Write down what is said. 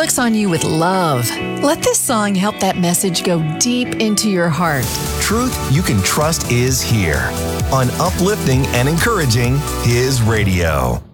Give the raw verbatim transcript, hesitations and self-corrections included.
checks on you with love. Let this song help that message go deep into your heart. Truth you can trust is here on Uplifting and Encouraging His Radio.